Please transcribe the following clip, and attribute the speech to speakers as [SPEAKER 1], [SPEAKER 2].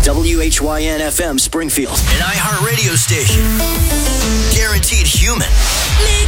[SPEAKER 1] WHYN FM Springfield, an iHeartRadio station. Guaranteed human.